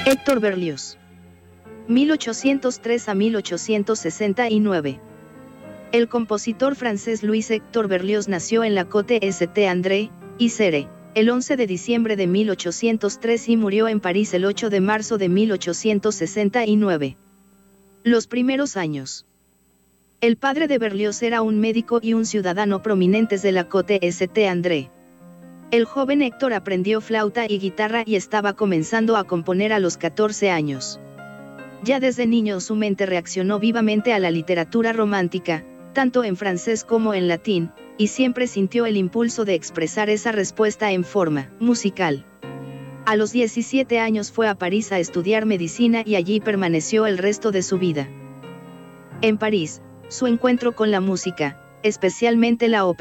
Héctor Berlioz. 1803 a 1869. El compositor francés Louis Hector Berlioz nació en la Côte St. Isère, el 11 de diciembre de 1803 y murió en París el 8 de marzo de 1869. Los primeros años. El padre de Berlioz era un médico y un ciudadano prominentes de la Côte St. El joven Héctor aprendió flauta y guitarra y estaba comenzando a componer a los 14 años. Ya desde niño su mente reaccionó vivamente a la literatura romántica, tanto en francés como en latín, y siempre sintió el impulso de expresar esa respuesta en forma musical. A los 17 años fue a París a estudiar medicina y allí permaneció el resto de su vida. En París, su encuentro con la música, especialmente la ópera,